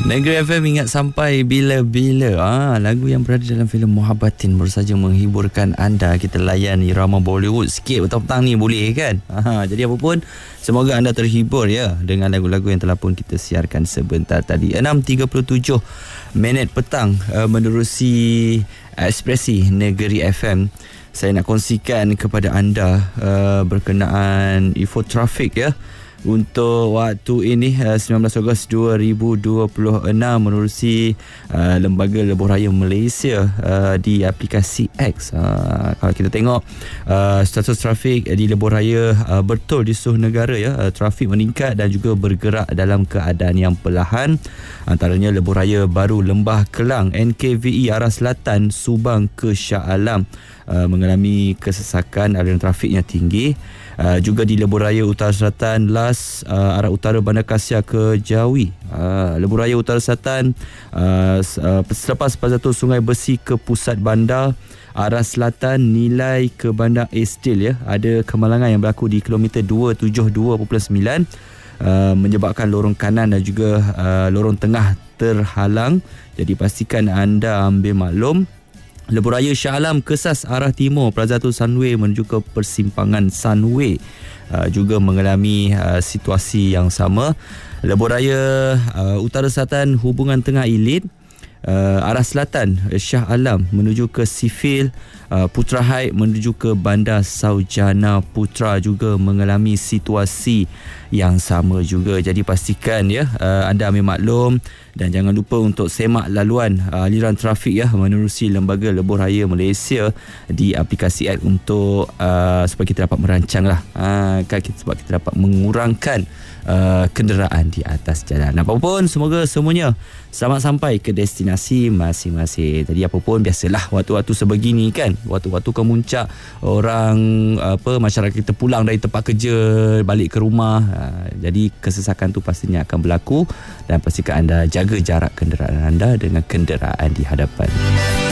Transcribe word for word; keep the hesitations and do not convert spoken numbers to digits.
Negeri F M ingat sampai bila-bila. Ah, lagu yang berada dalam filem Muhabbatin baru saja menghiburkan anda. Kita layan irama Bollywood sikit petang-petang ni, boleh kan? Ah, jadi apa pun, semoga anda terhibur ya dengan lagu-lagu yang telah pun kita siarkan sebentar tadi. enam tiga puluh tujuh minit petang uh, menerusi Ekspresi Negeri F M. Saya nak kongsikan kepada anda uh, berkenaan info trafik ya. Untuk waktu ini sembilan belas Ogos dua ribu dua puluh enam menerusi uh, Lembaga Lebuh Raya Malaysia uh, di aplikasi X. Uh, kalau kita tengok uh, status trafik di Lebuh Raya uh, betul di seluruh negara ya, uh, trafik meningkat dan juga bergerak dalam keadaan yang perlahan. Antaranya Lebuh Raya Baru Lembah Kelang N K V E arah selatan Subang ke Shah Alam uh, mengalami kesesakan, aliran trafiknya tinggi. Uh, juga di Lebuh Raya Utara Selatan Las uh, arah utara Bandar Kasia ke Jawi, uh, Lebuh Raya Utara Selatan uh, uh, selepas Pazatul Sungai Besi ke Pusat Bandar arah selatan Nilai ke Bandar Estil ya, ada kemalangan yang berlaku di kilometer dua tujuh dua perpuluhan sembilan uh, menyebabkan lorong kanan dan juga uh, lorong tengah terhalang. Jadi pastikan anda ambil maklum. Lebuh Raya Shah Alam Kesas arah timur Plazatul Sunway menuju ke persimpangan Sunway uh, juga mengalami uh, situasi yang sama. Lebuh Raya uh, Utara Selatan Hubungan Tengah Elite uh, arah selatan Shah Alam menuju ke Sifil, uh, Putra Heights menuju ke Bandar Saujana Putra juga mengalami situasi yang sama juga. Jadi pastikan ya uh, anda ambil maklum dan jangan lupa untuk semak laluan uh, aliran trafik ya menerusi Lembaga Lebuh Raya Malaysia di aplikasi X untuk uh, supaya kita dapat merancang lah uh, kan, kita, sebab kita dapat mengurangkan uh, kenderaan di atas jalan. Apapun, semoga semuanya selamat sampai ke destinasi masing-masing. Tadi apa pun biasalah waktu-waktu sebegini kan, waktu-waktu kemuncak orang apa masyarakat kita pulang dari tempat kerja balik ke rumah, uh, jadi kesesakan tu pastinya akan berlaku dan pastikan anda jaga jarak kenderaan anda dengan kenderaan di hadapan.